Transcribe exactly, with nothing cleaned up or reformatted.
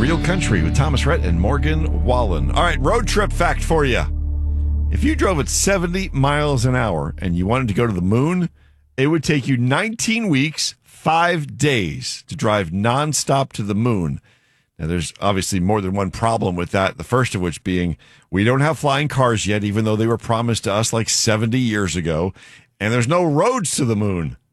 Real Country with Thomas Rhett and Morgan Wallen. All right, road trip fact for you. If you drove at seventy miles an hour and you wanted to go to the moon, it would take you nineteen weeks, five days to drive nonstop to the moon. Now, there's obviously more than one problem with that, the first of which being we don't have flying cars yet, even though they were promised to us like seventy years ago, and there's no roads to the moon.